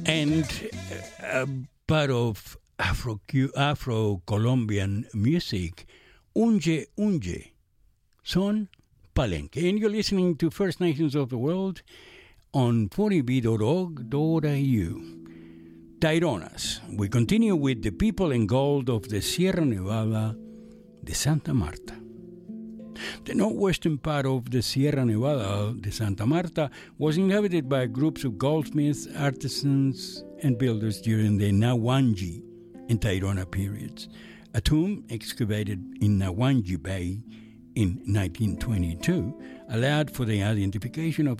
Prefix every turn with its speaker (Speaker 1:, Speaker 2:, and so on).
Speaker 1: And a part of Afro-Colombian music, Unje Unje, son Palenque. And you're listening to First Nations of the World on 40b.org.au. Taironas. We continue with the people and gold of the Sierra Nevada de Santa Marta. The northwestern part of the Sierra Nevada de Santa Marta was inhabited by groups of goldsmiths, artisans, and builders during the Nawanji and Tairona periods. A tomb excavated in Nawanji Bay in 1922 allowed for the identification of